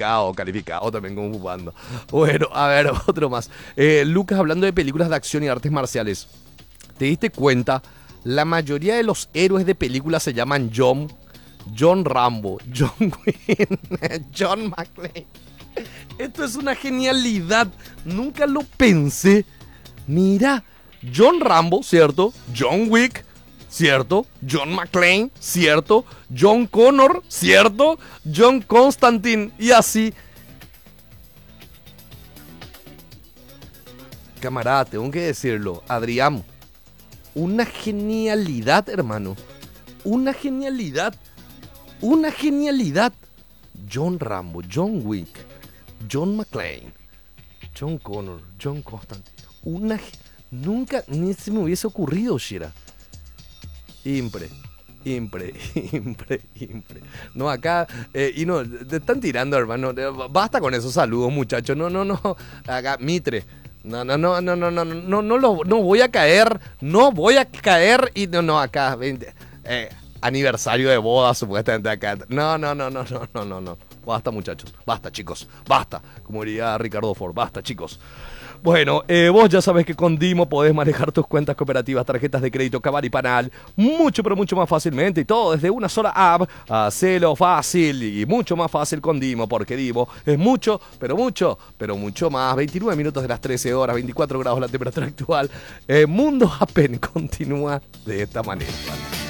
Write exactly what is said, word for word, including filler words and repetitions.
calificado, calificado también como fumando. Bueno, a ver, otro más. Eh, Lucas, hablando de películas de acción y artes marciales, ¿te diste cuenta? La mayoría de los héroes de películas se llaman John, John Rambo, John Wayne, John McClane. Esto es una genialidad. Nunca lo pensé. Mira, John Rambo, ¿cierto? John Wick, ¿cierto? John McClane, ¿cierto? John Connor, ¿cierto? John Constantine, y así. Camarada, tengo que decirlo, Adrián, una genialidad, hermano. Una genialidad. Una genialidad. John Rambo, John Wick, John McClane, John Connor, John Constantine. Una... Nunca, ni se me hubiese ocurrido, Shira. Impre, impre, impre, impre. No, acá, eh, y no, te están tirando, hermano. Basta con esos saludos, muchachos. No, no, no. Acá, Mitre. No, no, no, no, no, no, no, no, no, lo, no voy a caer. No voy a caer. Y no, no, acá, veinte. Eh, aniversario de boda, supuestamente acá. No, no, no, no, no, no, no, no. Basta, muchachos. Basta, chicos. Basta. Como diría Ricardo Ford. Basta, chicos. Bueno, eh, vos ya sabes que con Dimo podés manejar tus cuentas cooperativas, tarjetas de crédito, Cabal y Panal mucho, pero mucho más fácilmente, y todo desde una sola app. Hacelo fácil y mucho más fácil con Dimo, porque Dimo es mucho, pero mucho, pero mucho más. veintinueve minutos de las trece horas, veinticuatro grados la temperatura actual. Eh, Mundo Appen continúa de esta manera.